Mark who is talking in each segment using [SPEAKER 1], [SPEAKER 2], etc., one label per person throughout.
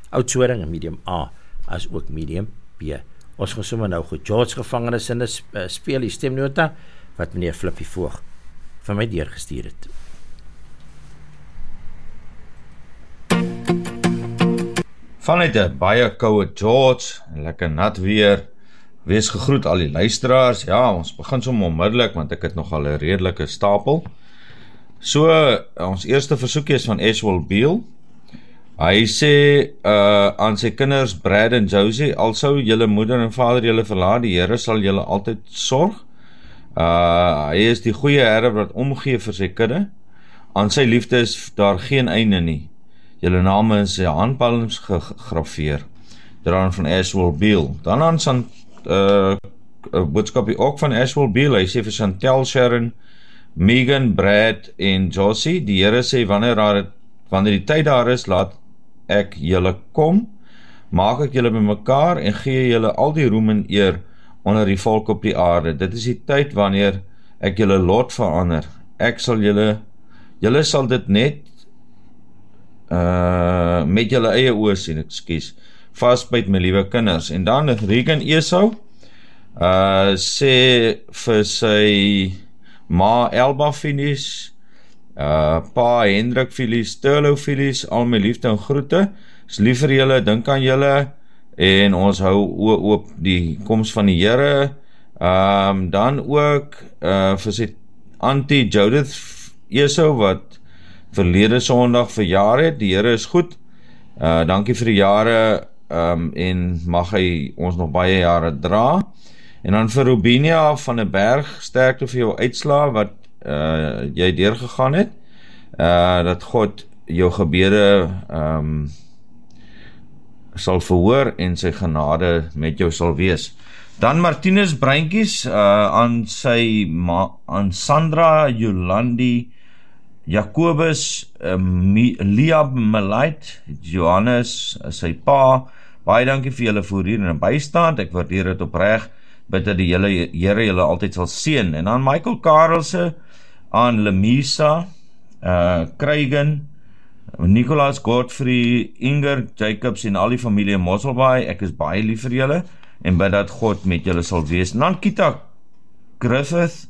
[SPEAKER 1] Oudtshoorn en medium A, as ook medium B. Ons gaan sommer nou goed George gevangenissinne speel die stemnota, wat meneer Flippie Voog van my deurgestuur het.
[SPEAKER 2] Vanuit 'n baie koue George, lekker nat weer, wees gegroet al die luisteraars. Ja, ons begin sommer onmiddellik, want ek het nogal 'n redelike stapel. So, ons eerste versoekie is van Ashwell Beale. Hy sê aan sy kinders Brad en Josie, alsou julle moeder en vader julle verlaat, die Here sal julle altyd sorg. Hy is die goeie herder wat omgee vir sy kudde. Aan sy liefde is daar geen einde nie. Julle name is handpalms gegraveer. Daaraan van Ashwell Beale. Dan aan boodskapie ook van Ashwell Beale. Hy sê vir Chantel, Sharon, Megan, Brad en Josie, die Here sê wanneer die tyd daar is, laat ek julle kom, maak ek julle bymekaar en gee julle al die roem en eer onder die volk op die aarde. Dit is die tyd wanneer ek julle lot verander. Ek sal julle sal dit net met julle eie oë sien, vasbyt my liewe kinders. En dan Regan Esau sê vir sy ma Elba Finies, pa Hendrik Filies, Turlo Filies, al my liefde en groete, is lief vir julle, dink aan julle, en ons hou oop die koms van die Here. Dan ook vir sy auntie Judith Esau, wat verlede Sondag verjaar het. Die Here is goed, dankie vir die jare, en mag hy ons nog baie jare dra. En dan vir Rubinia van der Berg, sterkte vir jou uitslaa wat jy deurgegaan het, dat God jou gebede sal verhoor en sy genade met jou sal wees. Dan Martinus Breintjies aan Sandra Jolandi Jacobus Liab Malait Johannes sy pa, baie dankie vir julle voorheen en bystand, ek waardeer dit opreg, bid dat die Here julle altyd sal seën. En dan Michael Karelse aan Lemisa, Kruigen, Nicholas Godfrey, Inger Jacobs en al die familie in Mosselbaai, ek is baie lief vir julle en bid dat God met julle sal wees. En dan Kita Griffith,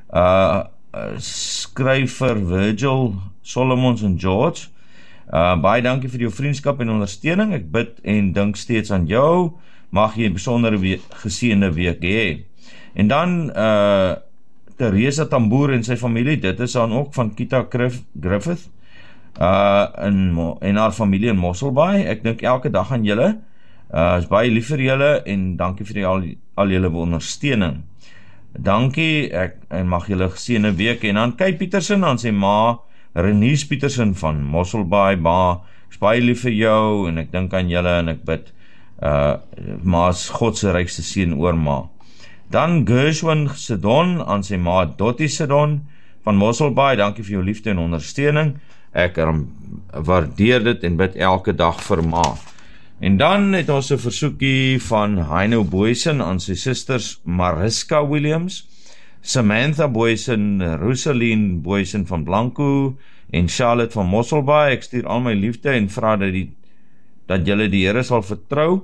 [SPEAKER 2] skryver Virgil, Solomons en George, baie dankie vir jou vriendskap en ondersteuning, ek bid en dink steeds aan jou, mag jy 'n besondere geseënde week hê. En dan Teresa Tamboer en sy familie, dit is dan ook van Kita Griffith, en haar familie in Mosselbaai, ek dink elke dag aan julle, is baie lief vir julle, en dankie vir al julle ondersteuning. Dankie, en mag julle geseënde week. En dan Kay Petersen, aan sy ma, Renies Petersen van Mosselbaai, ma, ek is baie lief vir jou, en ek dink aan julle, en ek bid, ma's God se rykste seën oor ma. Dan Gershwin Sedon, aan sy ma Dottie Sedon, van Mosselbaai, dankie vir jou liefde en ondersteuning, ek waardeer dit en bid elke dag vir ma. En dan het ons 'n versoekie van Heino Boysen aan sy susters Mariska Williams, Samantha Boysen, Rosaline Boysen van Blanco en Charlotte van Mosselbaai. Ek stuur al my liefde en vra dat julle die Here sal vertrou.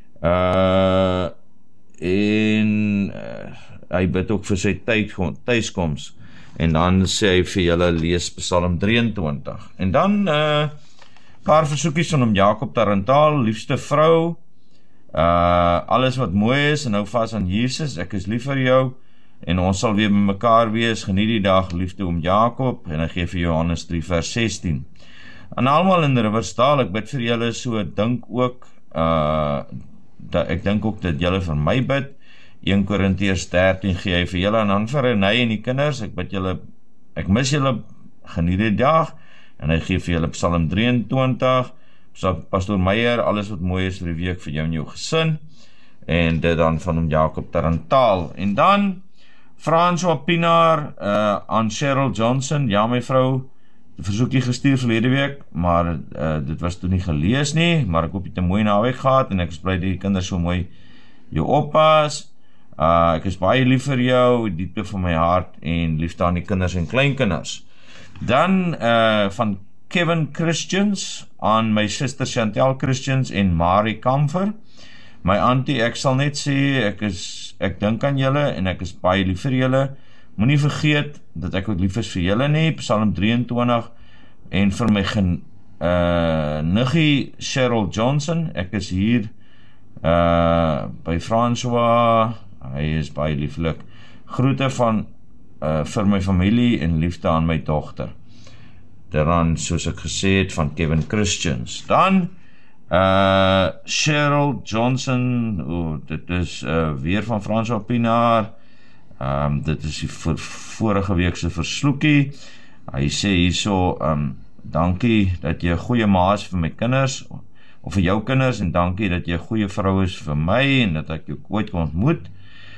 [SPEAKER 2] En hy bid ook vir sy tuiskoms. En dan sê hy vir julle lees Psalm 23. En dan paar versoekies van Jakob Tarantaal, liefste vrou, alles wat mooi is en hou vas aan Jesus, ek is lief vir jou en ons sal weer met mekaar wees, geniet die dag, liefde Jakob, en hy gee vir Johannes 3 vers 16. En almal in Riversdal, ek bid vir julle, so dink ook, ek dink ook dat julle vir my bid, 1 Korintiërs 13 gee hy vir julle, en dan vir Renée en die kinders, ek bid julle, ek mis julle, geniet die dag, en hy gee vir julle Psalm 23, Pastor Meyer, alles wat mooi is vir die week vir jou en jou gesin, en dit dan van Jakob Tarantaal. En dan François Pinaar aan Cheryl Johnson, ja my vrou, versoekie gestuur verlede week, maar dit was toe nie gelees nie, maar ek hoop jy het 'n mooi naweek gehad, en ek is bly die kinders so mooi jou oppas, ek is baie lief vir jou, diepte van my hart, en liefde aan die kinders en kleinkinders. Dan van Kevin Christians, aan my suster Chantel Christians en Marie Kamfer. My auntie, ek sal net sê, ek dink aan julle en ek is baie lief vir julle. Moenie vergeet dat ek ook lief is vir julle nie, Psalm 23, en vir my niggie Cheryl Johnson, ek is hier by François, hy is baie lieflik. Groete vir my familie en liefde aan my dogter. Dan, soos ek gesê het, van Kevin Christians. Dan, Cheryl Johnson, dit is weer van François Pinaar, dit is die vorige weekse versloekie. Hy sê hierso, dankie dat jy 'n goeie ma is vir my kinders, of vir jou kinders, en dankie dat jy 'n goeie vrou is vir my, en dat ek jou ooit kon ontmoet.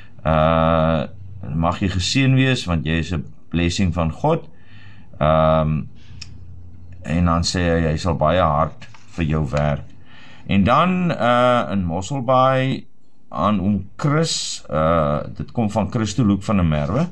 [SPEAKER 2] Mag jy geseën wees, want jy is 'n blessing van God. En dan sê hy sal baie hard vir jou werk. En dan in Mosselbaai aan oom Chris, dit kom van Christo Loek van der Merwe.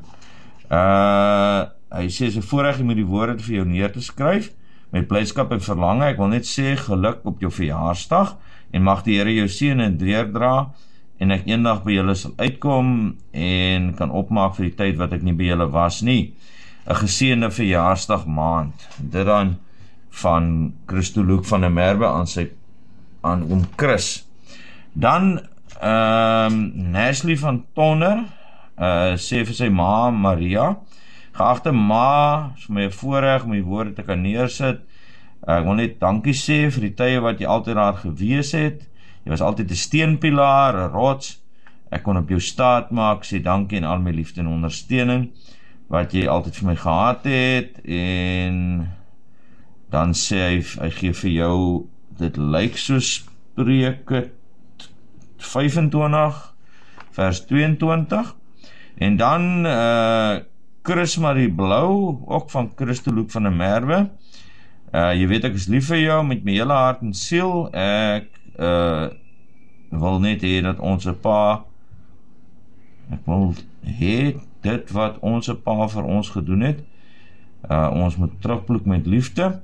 [SPEAKER 2] Hy sê, so voorreg jy met die woorde vir jou neer te skryf, met blydskap en verlange. Ek wil net sê, geluk op jou verjaarsdag, en mag die Here jou seën en deurdra, en ek eendag by julle sal uitkom, en kan opmaak vir die tyd wat ek nie by julle was nie. 'n geseënde verjaarsdag maand. Dit dan van Christo Loek van der Merwe aan oom Chris. Dan Nashley van Tonner sê vir sy ma Maria, geagte ma, is vir my 'n voorreg om die woorde te kan neersit. Ek wil net dankie sê vir die tye wat jy altyd daar gewees het. Jy was altyd 'n steunpilaar, 'n rots. Ek kon op jou staat maak, sê dankie en al my liefde en ondersteuning wat jy altyd vir my gehad het. En dan sê hy gee vir jou, dit lyk soos Spreuke 25 vers 22. En dan Chris Marie Blou, ook van Christo Loek van der Merwe. Jy weet ek is lief vir jou met my hele hart en siel. Ek wil net hê dat ons pa, ek wil hê dit wat ons pa vir ons gedoen het, ons moet terugblik met liefde.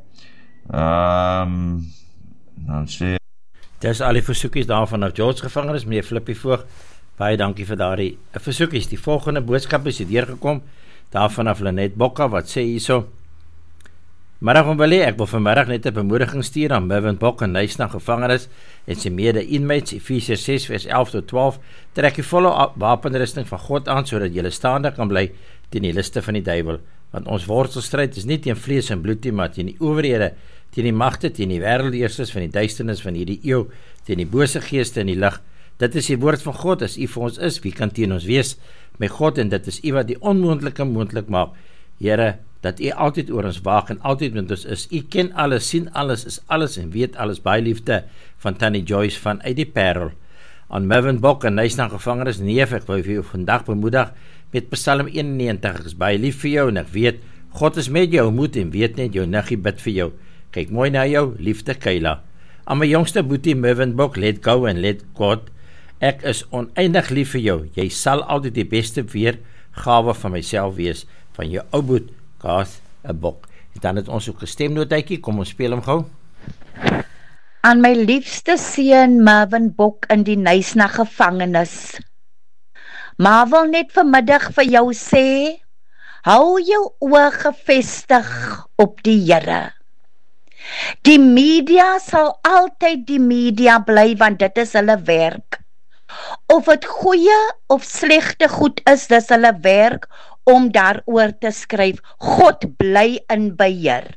[SPEAKER 2] Dan sê
[SPEAKER 1] dis al die versoekies daarvan af George gevangenis, meneer Flippie Voog, baie dankie vir daardie versoekies. Die volgende boodskap is deurgekom daarvan af Lenet Bokka, wat sê hierso: Middag om Willie, ek wil vanmiddag net 'n bemoediging stuur aan Mervin Bok in Nysna gevangenis en sy mede-inmates. Efesiërs 6 vers 11 tot 12. Trek die volle wapenrusting van God aan, sodat jy staande kan bly teen die liste van die duiwel. Want ons wortelstryd is nie teen vlees en bloed nie, maar teen die owerhede, teen die magte, teen die wêreldheersers van die duisternis van hierdie eeu, teen die bose geeste in die lig. Dit is die woord van God. As U vir ons is, wie kan teen ons wees? Met God, en dit is U wat die onmoontlike moontlik maak. Here, dat U altyd oor ons waak en altyd met ons is. U ken alles, sien alles, is alles en weet alles. Baie liefde van Tannie Joyce van uit die Parel. Aan Mervin Bok en Nysna gevangenis, neef, ek wil vir jou vandag bemoedig met Psalm 91. Ek is baie lief vir jou en ek weet, God is met jou, moet en weet net, jou niggie bid vir jou. Kyk mooi na jou, liefde Kayla. Aan my jongste boetie Mervin Bok, let go and let God. Ek is oneindig lief vir jou. Jy sal altyd die beste weergawe van myself wees, van jou ou boet, Garth Bok. En dan het ons ook 'n stemnotetjie, kom ons speel hom gou.
[SPEAKER 3] Aan my liefste seun Mervin Bok in die Nysna gevangenis. Maar wil net vanmiddag vir jou sê, hou jou oë gefestig op die Here. Die media sal altyd die media bly, want dit is hulle werk. Of het goeie of slegte goed is, dis hulle werk om daaroor te skryf. God bly in beheer.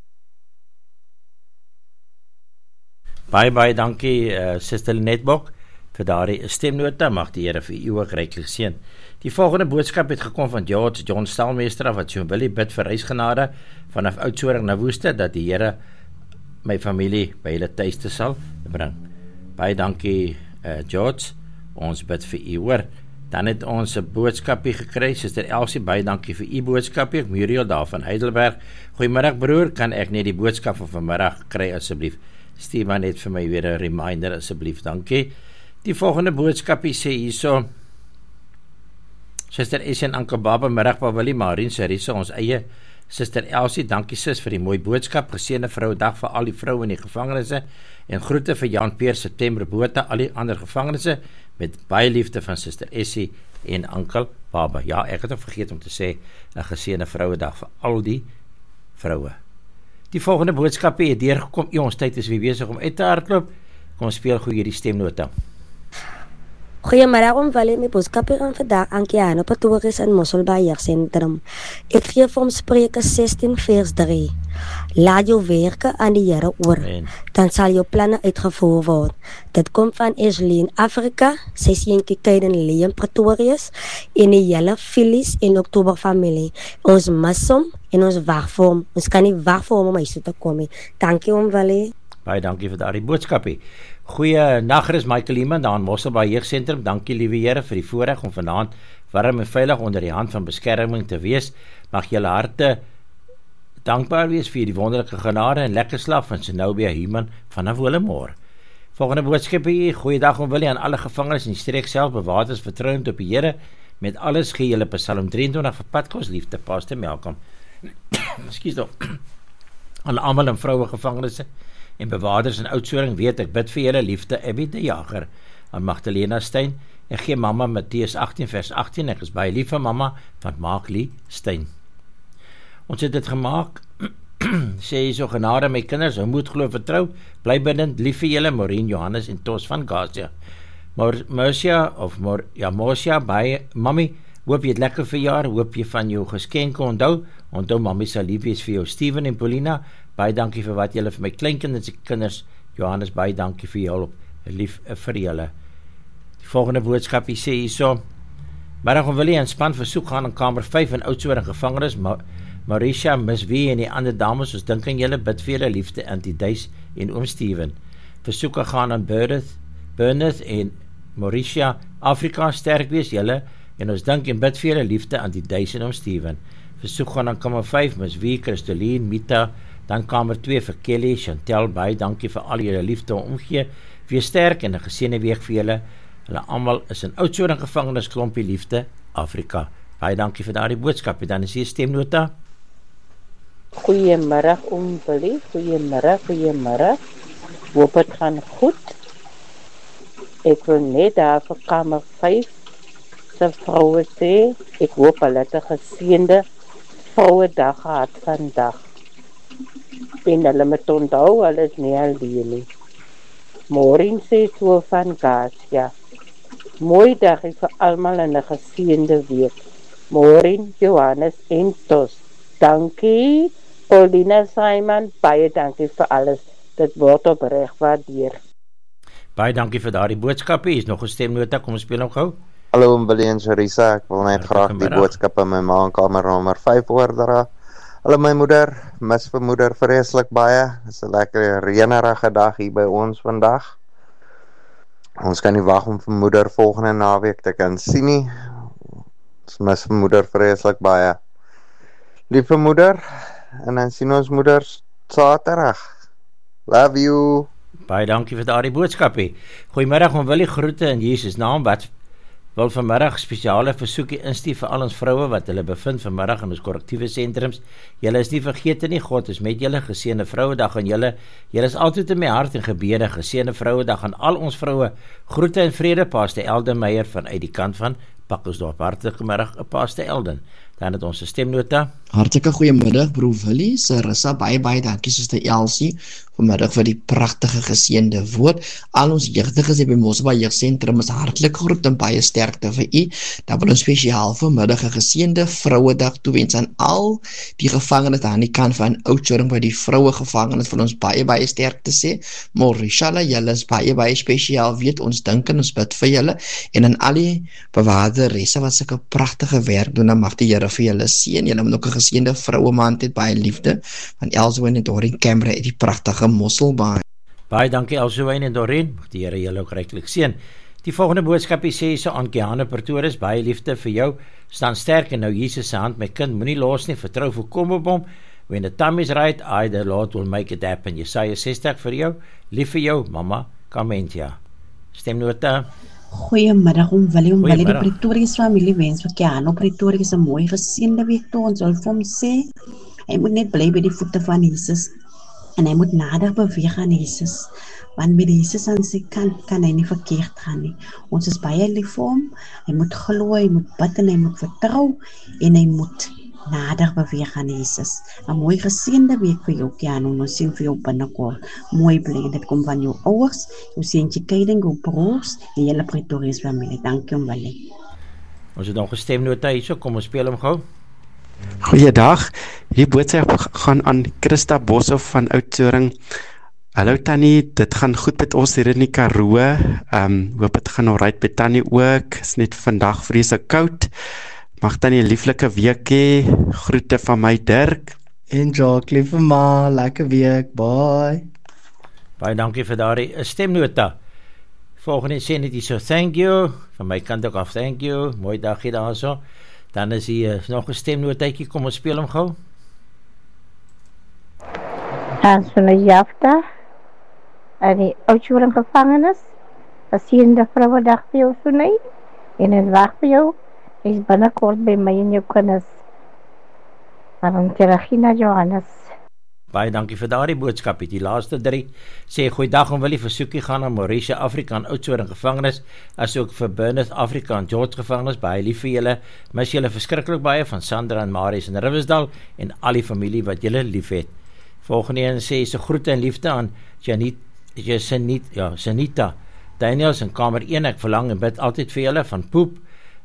[SPEAKER 1] Baie dankie, Suster Lenet Bok, vir daardie stemnota. Mag die Here vir u ook ryklik seën. Die volgende boodskap het gekom van George John Stalmeester, wat so wil bid vir reisgenade vanaf Oudtshoorn na Woeste, dat die Here my familie by hulle tuiste sal bring. Baie dankie, George. Ons bid vir u, hoor. Dan het ons 'n boodskapie gekry, Suster Elsie, baie dankie vir u boodskapie. Muriel daar van Heidelberg. Goeiemiddag broer, kan ek net die boodskap van vanmiddag kry asseblief? Stuur maar net vir my weer 'n reminder asseblief, dankie. Die volgende boodskapie sê hierso: Suster Essie en Anke Baba, middag Willie, Marien Sarisa, ons eie Suster Elsie, dankie sis vir die mooi boodskap, geseënde Vrouedag vir al die vroue in die gevangenisse, en groete vir Jan Peer, September Botha, al die ander gevangenisse, met baie liefde van Suster Essie en Ankel Baba. Ja, ek het ook vergeet om te sê, 'n geseënde Vrouedag vir al die vroue. Die volgende boodskap het deurgekom, ons tyd is weer besig om uit te hardloop, kom speel gou hierdie stemnota.
[SPEAKER 4] Goeiemiddag, Wille, my boodskap gaan vandag aan Kiano Pastoris in Mosselbaai Jeugsentrum. Ek gee vir hom Spreuke 16 vers 3. Laat jou werke aan die Here oor, dan sal jou planne uitgevoer word. Dit kom van Ashley in Afrika, sy seentjie kyk in Leon Pretorius, en die hele Phyllis en Oktober familie. Ons mis hom en ons wag vir hom. Ons kan nie wag vir hom om huis toe te kom nie. Dankie hom, Wille.
[SPEAKER 1] Baie dankie vir daardie boodskapie. Goeie nagrus Michael Iman daar in Mosselbaai Jeugsentrum. Dankie liewe Here vir die voorreg om vanaand warm en veilig onder die hand van beskerming te wees. Mag julle harte dankbaar wees vir die wonderlike genade en lekker slaap van Zenobia Human vanaf Willemore. Volgende boodskapie, goeiedag om Willie aan alle gevangenes in die streek self bewakers vertrouend op die Here. Met alles gee julle Psalm 23 vir padkos liefde, Pastor Malcolm. Ekskuus tog. Aan almal in vroue gevangenisse en bewakers in Oudtshoorn weet ek bid vir julle liefde, Abby de Jager, aan Magdalena Stein. Ek gee mamma Matteus 18 vers 18, ek is baie lief vir mamma van Maaklie Stein. Ons het dit gemaak, sê jy so genade my kinders, hou moed glo vertrou, bly bidend, lief vir julle, Maureen Johannes en Tos van Gaza. Mosia, baie, mami, hoop jy het lekker verjaar, hoop jy van jou geskenke onthou mami sal lief wees vir jou, Steven en Paulina, baie dankie vir wat julle vir my kleinkinders, Johannes, baie dankie vir jou hulp, lief vir julle. Die volgende boodskap, hy sê hierso, middag om Willie en span versoek gaan in kamer 5 in Oudtshoorn gevangenis, Marisha, Miss Wie en die ander dames, ons dink aan julle, bid vir julle liefde, Antiduis en oom Steven. Versoeke gaan aan Bernard en Marisha, Afrika, sterk wees julle, en ons dink en bid vir julle liefde, Antiduis en oom Steven. Versoek gaan aan kamer 5, Miss Wie, Christoline, Mita, dan kamer 2 vir Kelly, Chantel, baie dankie vir al julle liefde en omgee, wees sterk en 'n geseënde week vir julle. Hulle almal is in Oudtshoorn gevangenis, klompie liefde, Afrika. Baie dankie vir daardie boodskap. Dan is hier stemnota.
[SPEAKER 5] Goeiemiddag oom Willie, goeiemiddag. Hoop het gaan goed. Ek wil net daar vir kamer 5 se vroue sê, ek hoop hulle het 'n geseënde Vrouedag gehad vandag. En hulle moet onthou, hulle is nie alleen nie. Maureen sê so van Gaza. Mooi dag vir almal en 'n geseënde week. Maureen, Johannes en Tos. Dankie, Paulina Simon, baie dankie vir alles. Dit word opreg waardeer.
[SPEAKER 1] Baie dankie vir daardie boodskap. Hier is nog 'n stemnota, kom ons speel hom gou.
[SPEAKER 6] Hallo Willie en Charissa, ek wil net graag die boodskap in my ma in kamer nommer 5 oordra. Hallo my moeder, mis vir moeder vreeslik baie. Dit is 'n lekker reënerige dag hier by ons vandag. Ons kan nie wag om vir moeder volgende naweek te kan sien nie. Ons mis vir moeder vreeslik baie. Liewe moeder, en dan sien ons moeder Saterdag. Love you.
[SPEAKER 1] Baie dankie vir daardie boodskapie. Goeiemiddag, om Willie groete in Jesus naam, wat wil vanmiddag spesiale versoekie instuur vir al ons vroue wat hulle bevind vanmiddag in ons korrektiewe sentrums. Julle is nie vergete nie, God is met julle, geseënde Vrouedag aan julle. Julle is altyd in my hart en gebede, geseënde Vrouedag aan al ons vroue. Groete en vrede, Pastor Elden Meyer vanuit die kant van Pakkersdorp. Hartlike middag, Pastor Elden. Dan het ons 'n stemnota.
[SPEAKER 7] Hartlike goeiemiddag, broer Willie, Sarissa, baie dankie Suster Elsie vanmiddag vir die pragtige geseënde woord. Al ons jeugdiges by Mosselbaai Jeugsentrum is hartlik groet en baie sterkte vir u. Dan wil ons spesiaal vanmiddag 'n geseënde Vrouedag toewens aan al die gevangenes daar aan die kant van Oudtshoorn by die vroue gevangenes, vir ons baie sterkte sê. Morishala, julle is baie spesiaal, weet ons dink en ons bid vir julle en aan al die bewaarderesse wat sulke pragtige werk doen, dan mag die Here vir julle seën. Julle moet ook 'n geseënde vroue maand het, baie liefde van Elsewyn en Doreen Camera uit die pragtige Mosselbaai.
[SPEAKER 1] Baie dankie Elsewyn en Doreen, mag die Here julle ook ryklik seën. Die volgende boodskap sê so aan Kiana Pretorius, baie liefde vir jou, staan sterk en nou Jesus se hand, my kind, moenie los nie, vertrou volkom op hom. When the time is right, the Lord will make it happen. Jesaja 60 vir jou, lief vir jou, mama, Kamentia. Stemnota.
[SPEAKER 8] Goeiemiddag om Willie die Pretorius familie wens vir Kiana Pretorius 'n mooi geseënde week toe. Ons wil vir hom sê Hy moet net bly by die voete van Jesus en hy moet nader beweeg aan Jesus. Want met Jesus aan sy kant kan hy nie verkeerd gaan nie. Ons is baie lief vir hom. Hy moet glo, hy moet bid en hy moet vertrou en hy moet nader beweeg aan Jesus. 'n mooi geseënde week vir jou, Keanu. Ons sien vir jou binnekort. Mooi bly en dit kom van jou ouers, jou seentjie Kaiden, jou broers en julle Pretorius familie. Dankie om wel.
[SPEAKER 1] Ons het nog 'n stemnota hierso, kom ons speel hom gou.
[SPEAKER 9] Goeiedag, die boodskap gaan aan Christa Boshoff van Oudtshoorn. Hallo Tannie, dit gaan goed met ons hier in die Karoo. Hoop dit gaan alright met Tannie ook. Is net vandag vreeslik koud. Mag Tannie 'n lieflike week hê. Groete van my Dirk.
[SPEAKER 7] En Jacques, lieve ma, lekker week. Bye.
[SPEAKER 1] Baie dankie vir daardie stemnota. Volgende sê net hier so, thank you. Van my kant ook af, thank you. Mooi dag hier daarso. Dan is hier nog 'n stemnotaatjie, kom ons speel hom gou.
[SPEAKER 10] Hans van die Jafta, en die Oudtshoorn gevangenis, geseënde Vrouedag vir jou Sunay, en het wag vir jou, is binnekort by my en jou kinders, van Regina Johannes.
[SPEAKER 1] Baie dankie vir daardie boodskap. Die laaste 3 sê goeiedag, om wil die versoekie gaan aan Maurice Afrika en Oudtshoorn gevangenis, as ook vir Bernard Afrika en George gevangenis. Baie lief vir julle, mis julle verskriklik baie, van Sandra en Marius in Riversdal en al die familie wat julle lief het. Volgende een sê so groete en liefde aan Sanita Daniels in kamer 1. Ek verlang en bid altyd vir julle van Poep.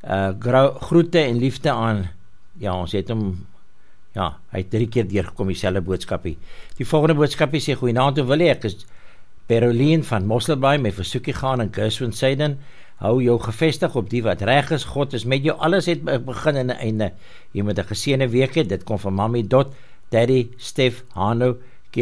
[SPEAKER 1] Groete en liefde aan, ja, ons het hom, ja, hy het 3 keer deurgekom dieselfde boodskapie. Die volgende boodskapie sê goeienaand, wil ek is Berolien van Mosselbaai, my versoekie gaan in Gershwin Seiden. Hou jou gevestig op die wat reg is. God is met jou. Alles het begin en 'n einde. Jy moet 'n geseënde week hê. Dit kom van Mami Dot, Daddy, Stef, Hano,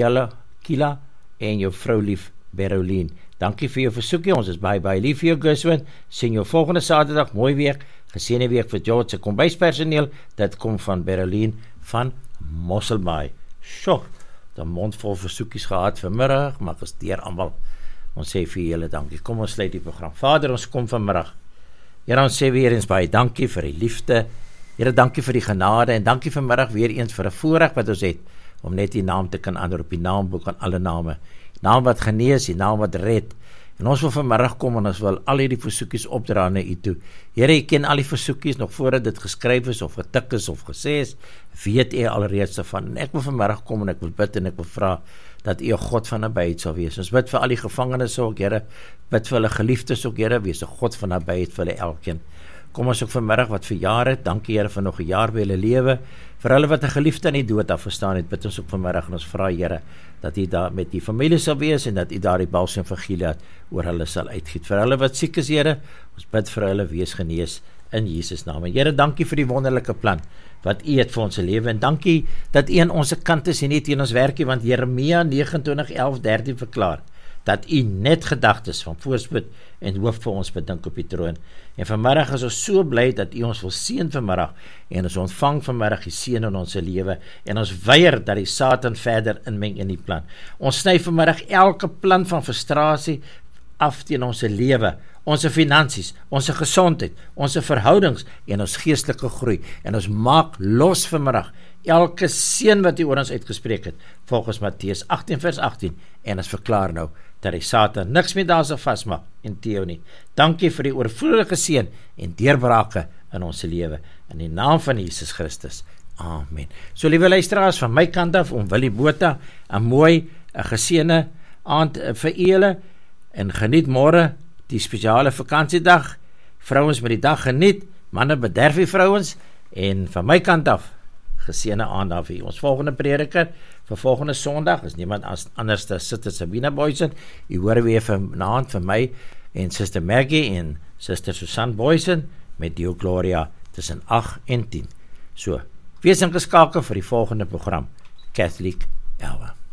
[SPEAKER 1] Kila en jou vrou lief Berolien. Dankie vir jou versoekie. Ons is baie lief vir jou, Gershwin. Sien jou volgende Saterdag. Mooi week. Geseënde week vir George se kombuispersoneel. Dit kom van Berolien van Mosselbaai. Sjoe, dan mondvol versoekies gehad vanmiddag, maar is deur almal. Ons sê vir julle dankie. Kom ons sluit die program. Vader, ons kom vanmiddag. Here, ons sê weer eens baie dankie vir die liefde. Here, dankie vir die genade en dankie vanmiddag weer eens vir 'n voorreg wat ons het om net die naam te kan aanroep, die naamboek aan alle name. Naam wat genees, die naam wat red. En ons wil vanmiddag kom en ons wil al hierdie versoekies opdra na U toe. Here, U ken al die versoekies nog voordat dit geskryf is of getik is of gesê is, weet U alreeds daarvan. En ek wil vanmiddag kom en ek wil bid en ek wil vra dat U 'n God van nabyheid sal wees. Ons bid vir al die gevangenes ook, Here, bid vir hulle geliefdes ook, Here, wees 'n God van nabyheid vir hulle elkeen. Kom ons ook vanmiddag wat verjaar het, dankie Here vir nog 'n jaar by hulle lewe, vir hulle wat 'n geliefde aan die dood afgestaan het, bid ons ook vanmiddag en ons vra Here, dat U daar met die familie sal wees en dat U daar die balsem van Gilead oor hulle sal uitgiet. Vir hulle wat siek is, Here, ons bid vir hulle, wees genees in Jesus naam. En Here, dankie vir die wonderlike plan wat U het vir ons lewe en dankie dat U aan ons kant is en nie teen ons werkie, want Jeremia 29:11-13 verklaar dat U net gedagtes van voorspoed en hoop vir ons bedink op die troon. En vanmiddag is ons so bly dat U ons wil seën vanmiddag en ons ontvang vanmiddag die seën in ons lewe en ons weier dat die Satan verder inmeng in die plan. Ons sny vanmiddag elke plan van frustrasie af teen ons lewe, ons finansies, ons gesondheid, ons verhoudings en ons geestelike groei. En ons maak los vanmiddag elke seën wat U oor ons uitgespreek het, volgens Matteus 18:18 en ons verklaar nou dat die Satan niks meer daar sal vasmaak en teo nie. Dankie vir die oorvloedige seën en deurbrake in ons lewe. In die naam van Jesus Christus. Amen. So liewe luisteraars, van my kant af, om Willie Botha, 'n mooi, 'n geseënde aand vir julle en geniet môre die spesiale vakansiedag. Vrouens met die dag geniet, manne bederf die vrouens en van my kant af geseënde aand daar vir ons volgende prediker vir volgende Sondag is niemand anders as Sister Sabina Boysen. U hoor weer vanaand van my en Sister Maggie en Sister Susan Boysen met Deo Gloria tussen 8 en 10. So, wees ingeskakel vir die volgende program, Catholic Hour.